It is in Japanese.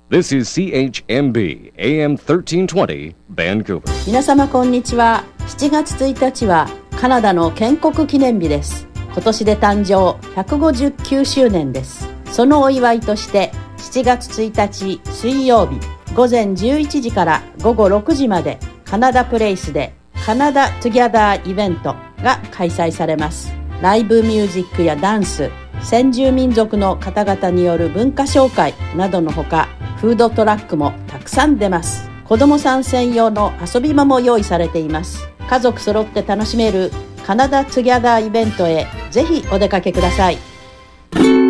This is CHMB AM 1320 Vancouver. 皆様こんにちは。7月1日はカナダの建国記念日です。今年で誕生159周年です。そのお祝いとして7月1日水曜日午前11時から午後6時までカナダプレイスでカナダトゥギャダーイベントが開催されます。ライブミュージックやダンス、先住民族の方々による文化紹介などのほか、フードトラックもたくさん出ます。子どもさん専用の遊び場も用意されています。家族揃って楽しめるカナダトゥギャダーイベントへぜひお出かけください。